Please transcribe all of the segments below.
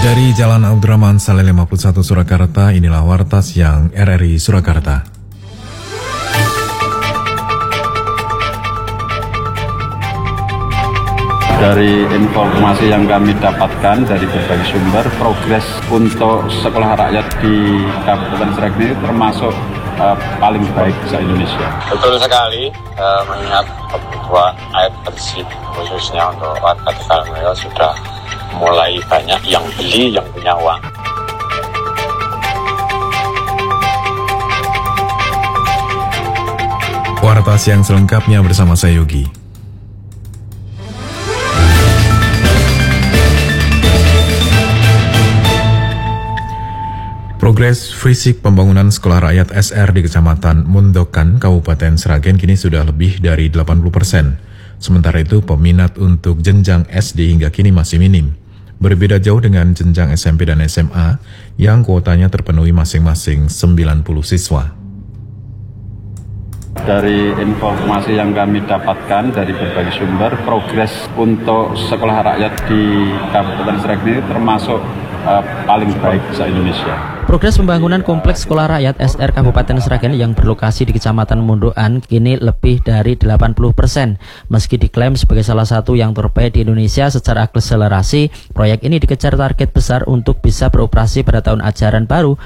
Dari Jalan Abdurrahman Saleh 51 Surakarta, inilah Warta Siang RRI Surakarta. Dari informasi yang kami dapatkan dari berbagai sumber, progres untuk sekolah rakyat di Kabupaten Sragen ini termasuk paling baik se-Indonesia. Betul sekali, mengingat kebutuhan air bersih khususnya untuk warga Tegalmulyo sudah mulai banyak yang beli, yang punya uang. Warta Siang selengkapnya bersama saya Yogi. Progres fisik pembangunan sekolah rakyat SR di Kecamatan Mundokan, Kabupaten Sragen kini sudah lebih dari 80%. Sementara itu, peminat untuk jenjang SD hingga kini masih minim. Berbeda jauh dengan jenjang SMP dan SMA yang kuotanya terpenuhi masing-masing 90 siswa. Dari informasi yang kami dapatkan dari berbagai sumber, progres untuk sekolah rakyat di Kabupaten Sragen ini termasuk paling baik se-Indonesia. Progres pembangunan kompleks sekolah rakyat SR Kabupaten Sragen yang berlokasi di Kecamatan Mundokan kini lebih dari 80%. Meski diklaim sebagai salah satu yang terbaik di Indonesia secara akselerasi, proyek ini dikejar target besar untuk bisa beroperasi pada tahun ajaran baru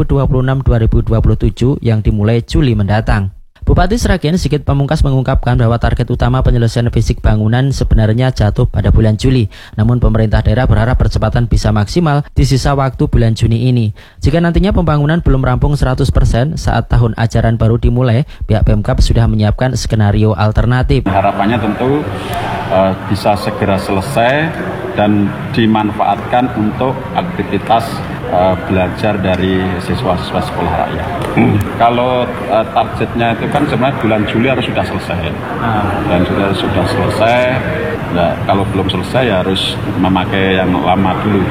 2026-2027 yang dimulai Juli mendatang. Bupati Sragen Sigit Pamungkas mengungkapkan bahwa target utama penyelesaian fisik bangunan sebenarnya jatuh pada bulan Juli. Namun pemerintah daerah berharap percepatan bisa maksimal di sisa waktu bulan Juni ini. Jika nantinya pembangunan belum rampung 100% saat tahun ajaran baru dimulai, pihak Pemkab sudah menyiapkan skenario alternatif. Harapannya tentu bisa segera selesai dan dimanfaatkan untuk aktivitas belajar dari siswa-siswa sekolah rakyat. Kalau targetnya itu kan sebenarnya bulan Juli harus sudah selesai. Dan sudah selesai. Nah, kalau belum selesai ya harus memakai yang lama dulu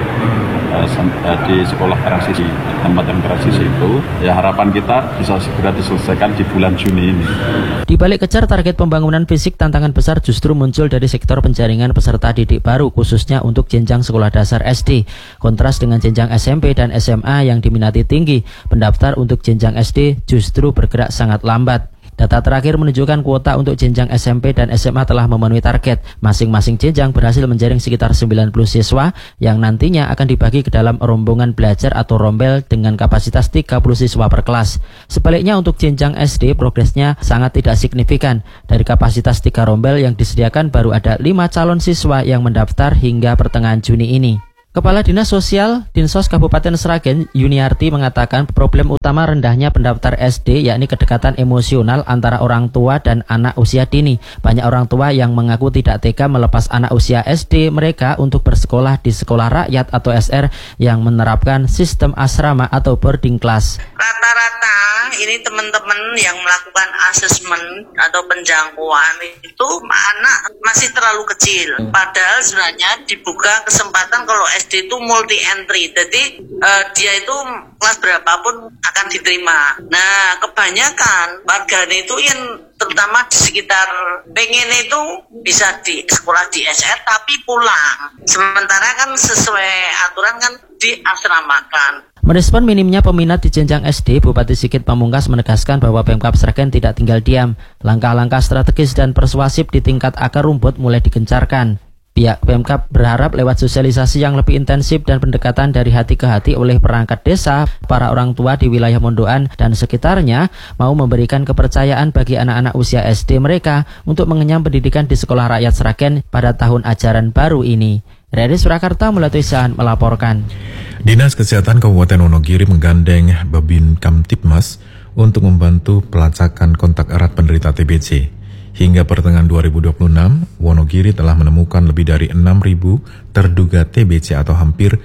di sekolah transisi, tempat yang transisi itu. Ya harapan kita bisa segera diselesaikan di bulan Juni ini. Di balik kejar target pembangunan fisik, tantangan besar justru muncul dari sektor penjaringan peserta didik baru, khususnya untuk jenjang sekolah dasar SD. Kontras dengan jenjang SMP dan SMA yang diminati tinggi, pendaftar untuk jenjang SD justru bergerak sangat lambat. Data terakhir menunjukkan kuota untuk jenjang SMP dan SMA telah memenuhi target. Masing-masing jenjang berhasil menjaring sekitar 90 siswa yang nantinya akan dibagi ke dalam rombongan belajar atau rombel dengan kapasitas 30 siswa per kelas. Sebaliknya untuk jenjang SD progresnya sangat tidak signifikan. Dari kapasitas 3 rombel yang disediakan baru ada 5 calon siswa yang mendaftar hingga pertengahan Juni ini. Kepala Dinas Sosial Dinsos Kabupaten Sragen Yuniarti mengatakan problem utama rendahnya pendaftar SD yakni kedekatan emosional antara orang tua dan anak usia dini. Banyak orang tua yang mengaku tidak tega melepas anak usia SD mereka untuk bersekolah di sekolah rakyat atau SR yang menerapkan sistem asrama atau boarding class. Rata-rata ini teman-teman yang melakukan asesmen atau penjangkauan itu anak masih terlalu kecil. Padahal sebenarnya dibuka kesempatan kalau SD itu multi entry, jadi dia itu kelas berapapun akan diterima. Nah, kebanyakan warganya itu yang terutama di sekitar pengen itu bisa di sekolah di SR tapi pulang. Sementara kan sesuai aturan kan diasramakan. Merespon minimnya peminat di jenjang SD, Bupati Sigit Pamungkas menegaskan bahwa Pemkab Sragen tidak tinggal diam. Langkah-langkah strategis dan persuasif di tingkat akar rumput mulai digencarkan. Pihak Pemkab berharap lewat sosialisasi yang lebih intensif dan pendekatan dari hati ke hati oleh perangkat desa, para orang tua di wilayah Mondokan dan sekitarnya mau memberikan kepercayaan bagi anak-anak usia SD mereka untuk mengenyam pendidikan di sekolah rakyat Sragen pada tahun ajaran baru ini. RRI Surakarta melalui Sahan melaporkan. Dinas Kesehatan Kabupaten Wonogiri menggandeng Babin Kamtibmas untuk membantu pelacakan kontak erat penderita TBC. Hingga pertengahan 2026, Wonogiri telah menemukan lebih dari 6.000 terduga TBC atau hampir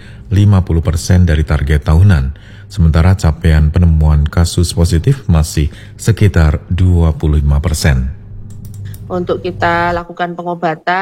50% dari target tahunan. Sementara capaian penemuan kasus positif masih sekitar 25%. Untuk kita lakukan pengobatan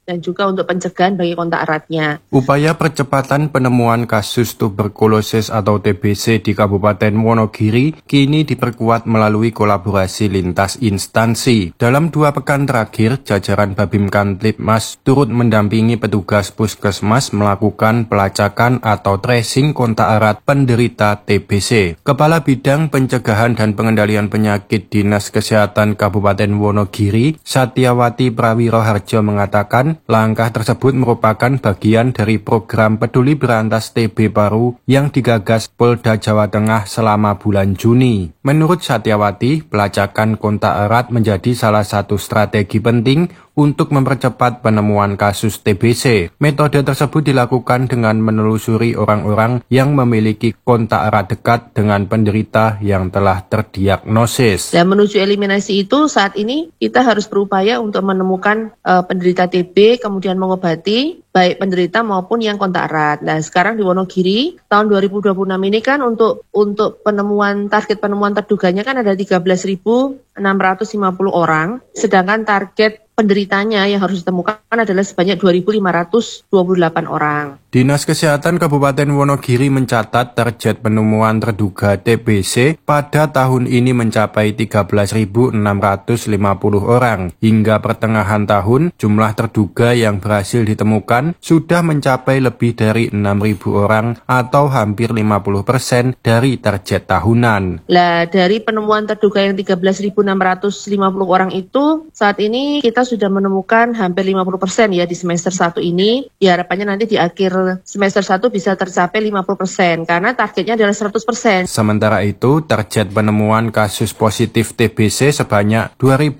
dan juga untuk pencegahan bagi kontak eratnya. Upaya percepatan penemuan kasus tuberkulosis atau TBC di Kabupaten Wonogiri kini diperkuat melalui kolaborasi lintas instansi. Dalam 2 pekan terakhir, jajaran Babim Kamtipmas turut mendampingi petugas puskesmas melakukan pelacakan atau tracing kontak erat penderita TBC. Kepala Bidang Pencegahan dan Pengendalian Penyakit Dinas Kesehatan Kabupaten Wonogiri, Satyawati Prawiroharjo mengatakan, langkah tersebut merupakan bagian dari program Peduli Berantas TB Paru yang digagas Polda Jawa Tengah selama bulan Juni. Menurut Satyawati, pelacakan kontak erat menjadi salah satu strategi penting untuk mempercepat penemuan kasus TBC. Metode tersebut dilakukan dengan menelusuri orang-orang yang memiliki kontak erat dekat dengan penderita yang telah terdiagnosis. Dan menuju eliminasi itu, saat ini kita harus berupaya untuk menemukan penderita TB, kemudian mengobati baik penderita maupun yang kontak erat. Nah, sekarang di Wonogiri tahun 2026 ini kan untuk target penemuan terduganya kan ada 13.650 orang, sedangkan target penderitanya yang harus ditemukan adalah sebanyak 2.528 orang. Dinas Kesehatan Kabupaten Wonogiri mencatat target penemuan terduga TBC pada tahun ini mencapai 13.650 orang. Hingga pertengahan tahun, jumlah terduga yang berhasil ditemukan sudah mencapai lebih dari 6.000 orang atau hampir 50% dari target tahunan. Nah, dari penemuan terduga yang 13.650 orang itu, saat ini kita sudah menemukan hampir 50% ya di semester 1 ini. Ya, harapannya nanti di akhir semester 1 bisa tercapai 50% karena targetnya adalah 100%. Sementara itu, target penemuan kasus positif TBC sebanyak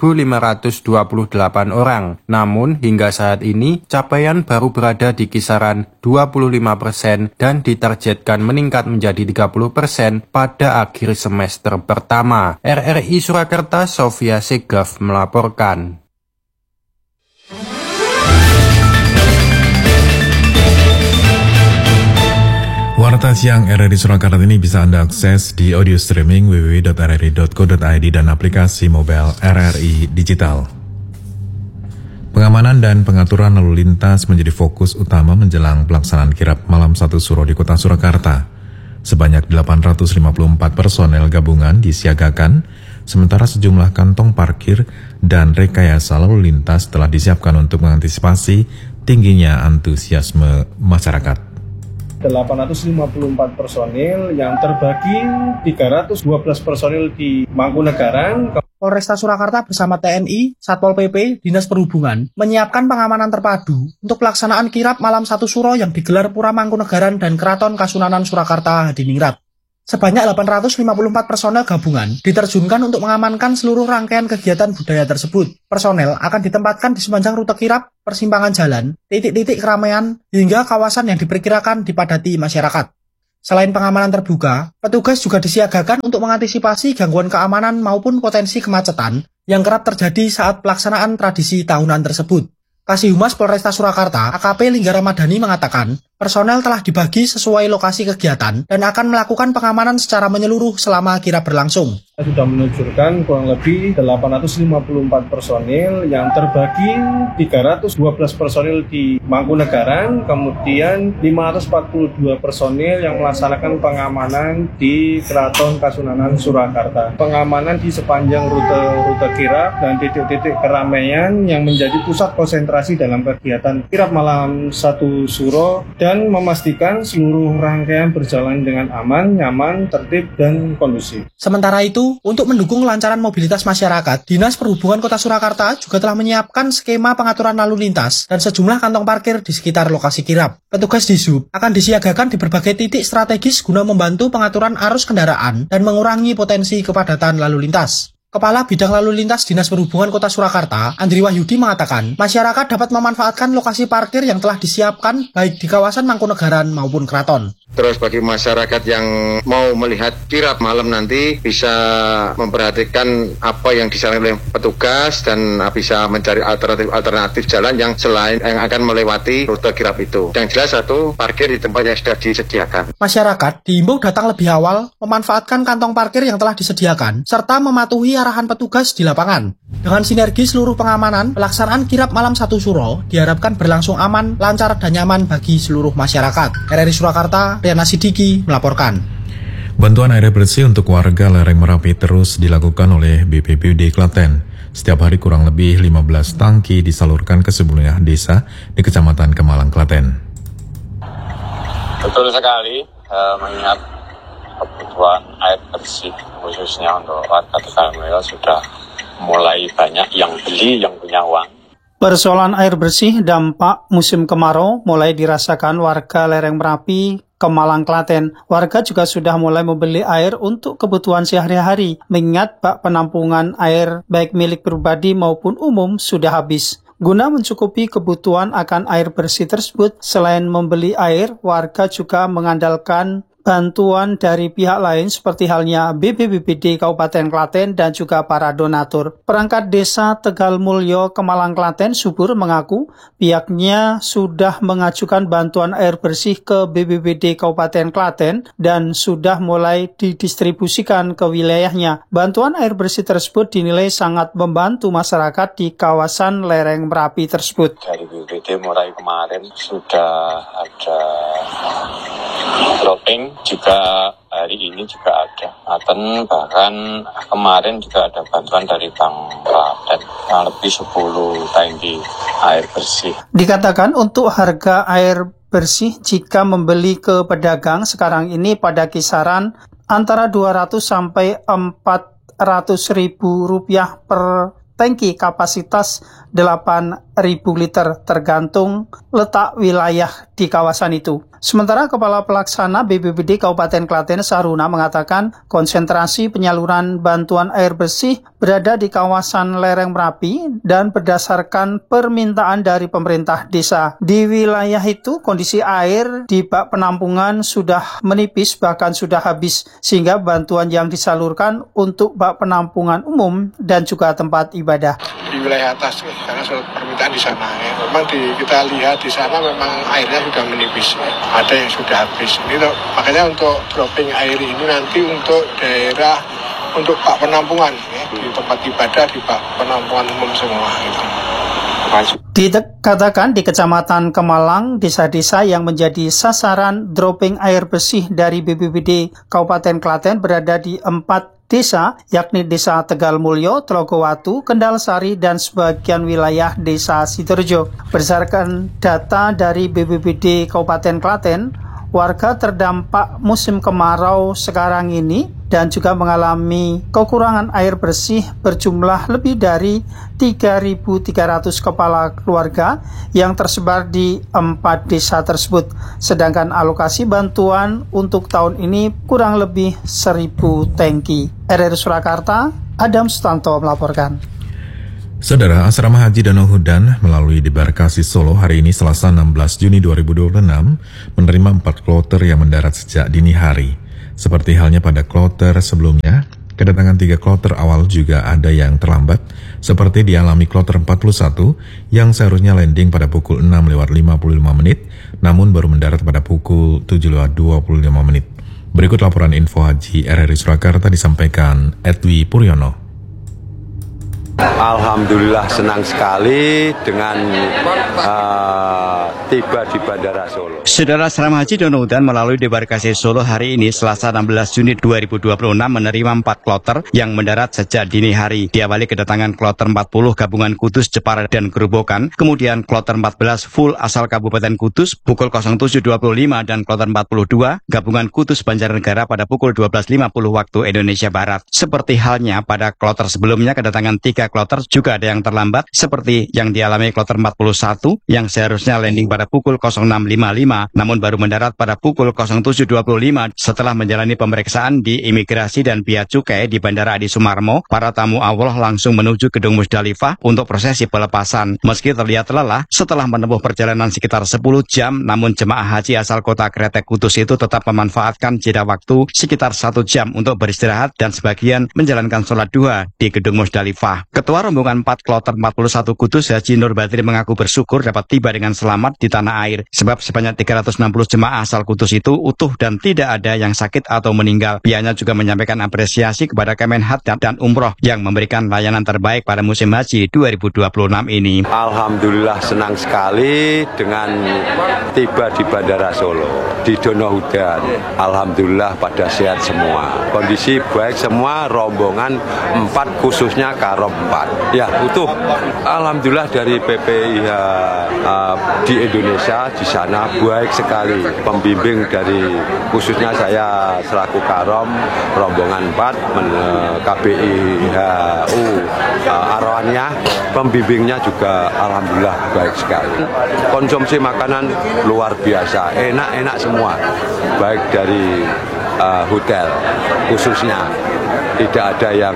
2.528 orang. Namun, hingga saat ini, capaian baru berada di kisaran 25% dan ditargetkan meningkat menjadi 30% pada akhir semester pertama. RRI Surakarta, Sofia Segaf melaporkan. Warta Siang RRI Surakarta ini bisa Anda akses di audio streaming www.rri.co.id dan aplikasi mobile RRI Digital. Pengamanan dan pengaturan lalu lintas menjadi fokus utama menjelang pelaksanaan kirap malam 1 Suro di Kota Surakarta. Sebanyak 854 personel gabungan disiagakan, sementara sejumlah kantong parkir dan rekayasa lalu lintas telah disiapkan untuk mengantisipasi tingginya antusiasme masyarakat. 854 personil yang terbagi 312 personil di Mangkunegaran. Polresta Surakarta bersama TNI, Satpol PP, Dinas Perhubungan menyiapkan pengamanan terpadu untuk pelaksanaan kirap malam 1 Suro yang digelar Pura Mangkunegaran dan Keraton Kasunanan Surakarta Hadiningrat. Sebanyak 854 personel gabungan diterjunkan untuk mengamankan seluruh rangkaian kegiatan budaya tersebut. Personel akan ditempatkan di sepanjang rute kirap, persimpangan jalan, titik-titik keramaian, hingga kawasan yang diperkirakan dipadati masyarakat. Selain pengamanan terbuka, petugas juga disiagakan untuk mengantisipasi gangguan keamanan maupun potensi kemacetan yang kerap terjadi saat pelaksanaan tradisi tahunan tersebut. Kasih Humas Polresta Surakarta, AKP Lingga Ramadhani mengatakan, personel telah dibagi sesuai lokasi kegiatan dan akan melakukan pengamanan secara menyeluruh selama kirap berlangsung. Sudah meluncurkan kurang lebih 854 personil yang terbagi 312 personil di Mangkunegaran, kemudian 542 personil yang melaksanakan pengamanan di Keraton Kasunanan Surakarta. Pengamanan di sepanjang rute kirap dan titik-titik keramaian yang menjadi pusat konsentrasi dalam kegiatan kirap malam 1 Suro dan memastikan seluruh rangkaian berjalan dengan aman, nyaman, tertib, dan kondusif. Sementara itu, untuk mendukung kelancaran mobilitas masyarakat, Dinas Perhubungan Kota Surakarta juga telah menyiapkan skema pengaturan lalu lintas dan sejumlah kantong parkir di sekitar lokasi kirap. Petugas Dishub akan disiagakan di berbagai titik strategis guna membantu pengaturan arus kendaraan dan mengurangi potensi kepadatan lalu lintas. Kepala Bidang Lalu Lintas Dinas Perhubungan Kota Surakarta, Andri Wahyudi mengatakan, masyarakat dapat memanfaatkan lokasi parkir yang telah disiapkan baik di kawasan Mangkunegaran maupun Keraton. Terus bagi masyarakat yang mau melihat kirap malam nanti bisa memperhatikan apa yang disarankan oleh petugas dan bisa mencari alternatif jalan yang selain yang akan melewati rute kirap itu. Yang jelas satu, parkir di tempat yang sudah disediakan. Masyarakat diimbau datang lebih awal, memanfaatkan kantong parkir yang telah disediakan, serta mematuhi arahan petugas di lapangan. Dengan sinergi seluruh pengamanan, pelaksanaan kirap malam 1 Suro diharapkan berlangsung aman, lancar, dan nyaman bagi seluruh masyarakat. RRI Surakarta, Riana Sidiki melaporkan. Bantuan air bersih untuk warga lereng Merapi terus dilakukan oleh BPBD Klaten. Setiap hari kurang lebih 15 tangki disalurkan ke sejumlah desa di Kecamatan Kemalang, Klaten. Betul sekali, mengingat kebutuhan air bersih khususnya untuk warga Tegalmulyo sudah mulai banyak yang beli, yang punya uang. Persoalan air bersih dampak musim kemarau mulai dirasakan warga lereng Merapi, Kemalang, Klaten. Warga juga sudah mulai membeli air untuk kebutuhan sehari-hari, mengingat bak penampungan air baik milik pribadi maupun umum sudah habis. Guna mencukupi kebutuhan akan air bersih tersebut, selain membeli air, warga juga mengandalkan bantuan dari pihak lain seperti halnya BPBD Kabupaten Klaten dan juga para donatur. Perangkat Desa Tegalmulyo, Kemalang, Klaten, Subur mengaku pihaknya sudah mengajukan bantuan air bersih ke BPBD Kabupaten Klaten dan sudah mulai didistribusikan ke wilayahnya. Bantuan air bersih tersebut dinilai sangat membantu masyarakat di kawasan lereng Merapi tersebut. Dari BPBD mulai kemarin sudah ada dropping, juga hari ini juga ada. Bahkan kemarin juga ada bantuan dari Bank Klaten lebih 10 tangki air bersih. Dikatakan untuk harga air bersih jika membeli ke pedagang sekarang ini pada kisaran antara 200 sampai 400 ribu rupiah per tangki kapasitas 8.000 liter tergantung letak wilayah di kawasan itu. Sementara Kepala Pelaksana BPBD Kabupaten Klaten Saruna mengatakan konsentrasi penyaluran bantuan air bersih berada di kawasan lereng Merapi dan berdasarkan permintaan dari pemerintah desa. Di wilayah itu kondisi air di bak penampungan sudah menipis bahkan sudah habis sehingga bantuan yang disalurkan untuk bak penampungan umum dan juga tempat ibadah. Di wilayah atas karena permintaan di sana ya. Memang kita lihat di sana memang airnya sudah menipis. Ada yang sudah habis. Ini makanya untuk dropping air ini nanti untuk daerah untuk bak penampungan ya, di tempat ibadah di bak penampungan umum semua gitu. Dikatakan di Kecamatan Kemalang, desa-desa yang menjadi sasaran dropping air bersih dari BPBD Kabupaten Klaten berada di 4 desa, yakni Desa Tegalmulyo, Tlogowatu, Kendalsari, dan sebagian wilayah Desa Sidoarjo. Berdasarkan data dari BPBD Kabupaten Klaten, warga terdampak musim kemarau sekarang ini dan juga mengalami kekurangan air bersih berjumlah lebih dari 3.300 kepala keluarga yang tersebar di 4 desa tersebut. Sedangkan alokasi bantuan untuk tahun ini kurang lebih 1.000 tangki. RRI Surakarta, Adam Sutanto melaporkan. Saudara, Asrama Haji Danau Hudan melalui Debarkasi Solo hari ini Selasa 16 Juni 2026 menerima 4 kloter yang mendarat sejak dini hari. Seperti halnya pada kloter sebelumnya, kedatangan 3 kloter awal juga ada yang terlambat, seperti dialami kloter 41 yang seharusnya landing pada pukul 6:55 menit, namun baru mendarat pada pukul 7:25 menit. Berikut laporan info Haji RRI Surakarta disampaikan Edwi Puryono. Alhamdulillah senang sekali dengan tiba di Bandara Solo. Saudara, Asrama Haji Danau Hudan melalui Debarkasi Solo hari ini Selasa 16 Juni 2026 menerima 4 kloter yang mendarat sejak dini hari. Diawali kedatangan kloter 40 Gabungan Kudus, Jepara, dan Gerobokan, kemudian kloter 14 full asal Kabupaten Kudus pukul 07.25 dan kloter 42 Gabungan Kudus Banjarnegara pada pukul 12.50 waktu Indonesia Barat. Seperti halnya pada kloter sebelumnya, kedatangan 3 kloter juga ada yang terlambat seperti yang dialami kloter 41 yang seharusnya landing pada pukul 06.55 namun baru mendarat pada pukul 07.25 setelah menjalani pemeriksaan di imigrasi dan bea cukai di Bandara Adi Sumarmo. Para tamu awal langsung menuju gedung Musdalifah untuk prosesi pelepasan. Meski terlihat lelah setelah menempuh perjalanan sekitar 10 jam, namun jemaah haji asal kota Kretek Kudus itu tetap memanfaatkan jeda waktu sekitar 1 jam untuk beristirahat dan sebagian menjalankan sholat duha di gedung Musdalifah. Ketua rombongan 4 kloter 41 Kudus Haji Nur Badri mengaku bersyukur dapat tiba dengan selamat di tanah air sebab sebanyak 360 jemaah asal Kudus itu utuh dan tidak ada yang sakit atau meninggal. Pihaknya juga menyampaikan apresiasi kepada Kemenhad dan Umroh yang memberikan layanan terbaik pada musim haji 2026 ini. Alhamdulillah senang sekali dengan tiba di Bandara Solo, di Donohudan. Alhamdulillah pada sehat semua. Kondisi baik semua, rombongan 4 khususnya Karom 4. Ya, utuh. Alhamdulillah dari PPIH di Indonesia di sana baik sekali. Pembimbing dari khususnya saya selaku Karom rombongan 4 KBIHU Arwaniyah, pembimbingnya juga alhamdulillah baik sekali. Konsumsi makanan luar biasa, enak-enak semua. Baik dari hotel khususnya tidak ada yang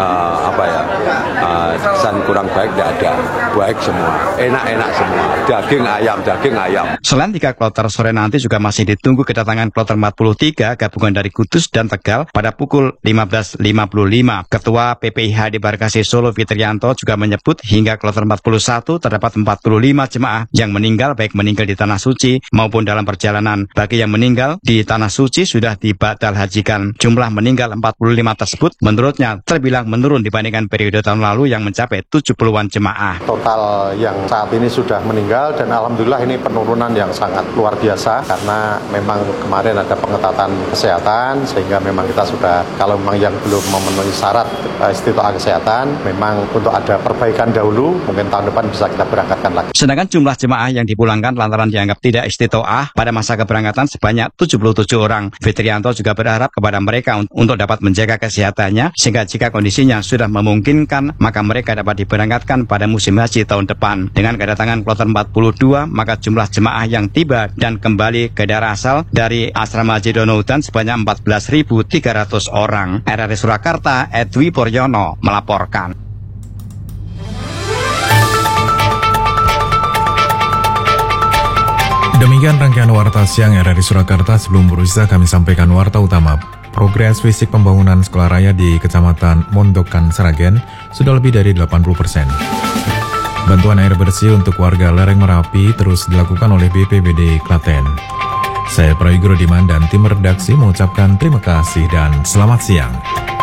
kesan kurang baik, tidak ada, baik semua, enak-enak semua, daging ayam. Selain 3 kloter, sore nanti juga masih ditunggu kedatangan kloter 43 gabungan dari Kudus dan Tegal pada pukul 15.55. Ketua PPIH di Barkasi Solo Fitrianto juga menyebut hingga kloter 41 terdapat 45 jemaah yang meninggal, baik meninggal di Tanah Suci maupun dalam perjalanan. Bagi yang meninggal di Tanah Suci sudah dibatal hajikan. Jumlah meninggal 45 tersebut menurutnya terbilang menurun dibandingkan periode tahun lalu yang mencapai 70-an jemaah. Total yang saat ini sudah meninggal dan alhamdulillah ini penurunan yang sangat luar biasa karena memang kemarin ada pengetatan kesehatan sehingga memang kita sudah, kalau memang yang belum memenuhi syarat istitoah kesehatan, memang untuk ada perbaikan dahulu, mungkin tahun depan bisa kita berangkatkan lagi. Sedangkan jumlah jemaah yang dipulangkan lantaran dianggap tidak istitoah pada masa keberangkatan sebanyak 77 orang. Fitrianto juga berharap kepada mereka untuk dapat menjaga kesehatannya sehingga jika kondisinya sudah memungkinkan maka mereka dapat diberangkatkan pada musim haji tahun depan. Dengan kedatangan kloter 42 maka jumlah jemaah yang tiba dan kembali ke daerah asal dari Asrama Haji Donohudan sebanyak 14.300 orang. RRI Surakarta, Edwi Poryono melaporkan. Demikian rangkaian Warta Siang RRI Surakarta. Sebelum berusaha kami sampaikan Warta Utama. Progres fisik pembangunan sekolah raya di Kecamatan Mondokan Sragen sudah lebih dari 80%. Bantuan air bersih untuk warga lereng Merapi terus dilakukan oleh BPBD Klaten. Saya Prayogo Diman dan tim redaksi mengucapkan terima kasih dan selamat siang.